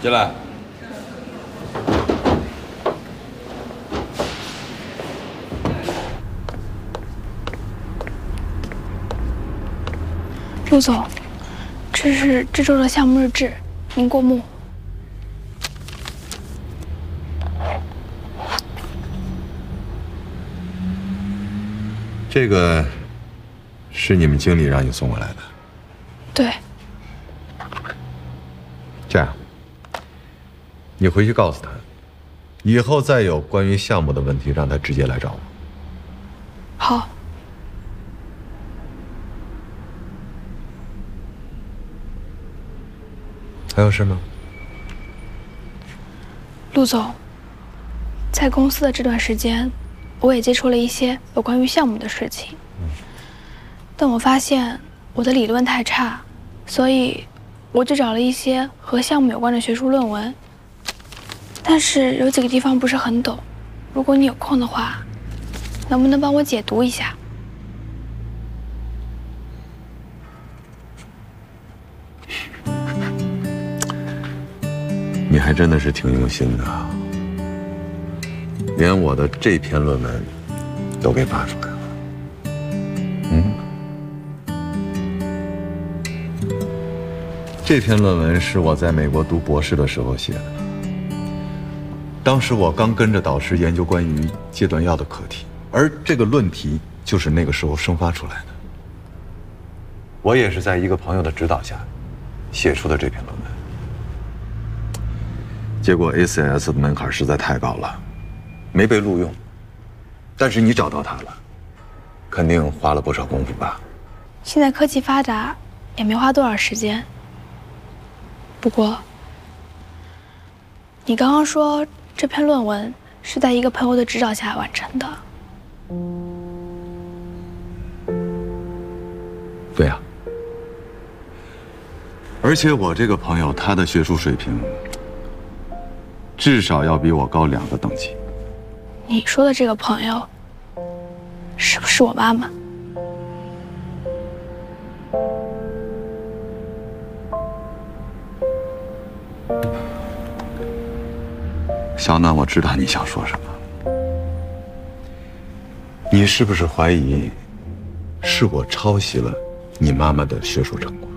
进来。 陆总，这是这周的项目日志，您过目。 这个是你们经理让你送过来的。 对。 这样，你回去告诉他，以后再有关于项目的问题，让他直接来找我。 好。 还有事吗？ 陆总，在公司的这段时间，我也接触了一些有关于项目的事情，但我发现我的理论太差，所以我就找了一些和项目有关的学术论文，但是有几个地方不是很懂，如果你有空的话，能不能帮我解读一下？ 你还真的是挺用心的啊，连我的这篇论文都给扒出来了。这篇论文是我在美国读博士的时候写的，当时我刚跟着导师研究关于戒断药的课题，而这个论题就是那个时候生发出来的。我也是在一个朋友的指导下写出的这篇论文。结果 ACS 的门槛实在太高了，没被录用。但是你找到他了，肯定花了不少功夫吧？ 现在科技发达，也没花多少时间。不过，你刚刚说这篇论文是在一个朋友的指导下完成的。 对呀。而且我这个朋友，他的学术水平至少要比我高2个等级。 你说的这个朋友，是不是我妈妈？ 小暖，我知道你想说什么。你是不是怀疑是我抄袭了你妈妈的学术成果？